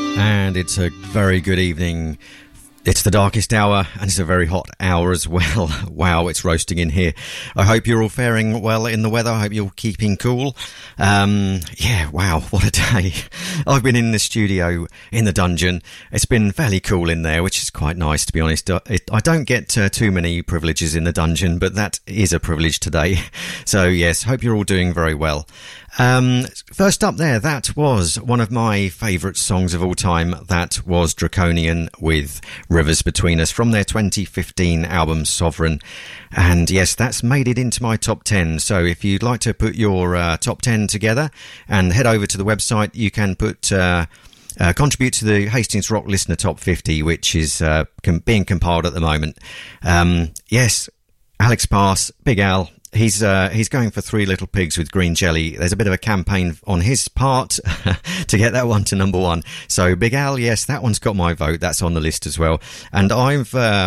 And it's a very good evening. It's the darkest hour, and it's a very hot hour as well. Wow, it's roasting in here. I hope you're all faring well in the weather. I hope you're keeping cool. Yeah, wow, what a day. I've been in the studio in the dungeon. It's been fairly cool in there, which is quite nice, to be honest. I don't get too many privileges in the dungeon, but that is a privilege today. So, yes, hope you're all doing very well. First up there, that was one of my favourite songs of all time. That was Draconian with Rivers Between Us from their 2015 album Sovereign. And yes, that's made it into my top 10. So if you'd like to put your top 10 together and head over to the website, you can put contribute to the Hastings Rock Listener Top 50, which is being compiled at the moment. Yes, Alex Pass, Big Al. He's going for Three Little Pigs with Green Jelly. There's a bit of a campaign on his part to get that one to number one. So Big Al, yes, that one's got my vote. That's on the list as well. And I'm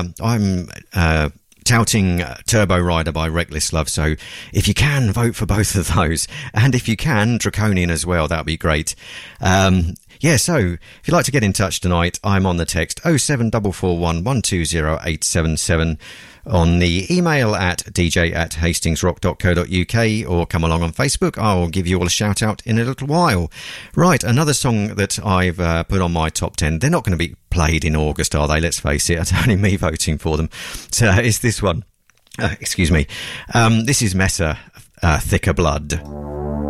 touting Turbo Rider by Reckless Love. So if you can, vote for both of those. And if you can, Draconian as well. That'd be great. Yeah, so if you'd like to get in touch tonight, I'm on the text 07441 120 877, on the email at dj@hastingsrock.co.uk, or come along on Facebook. I'll give you all a shout out in a little while. Right, another song that I've put on my top 10. They're not going to be played in August, are they? Let's face it, it's only me voting for them. So it's this one. Excuse me. This is Messer, Thicker Blood.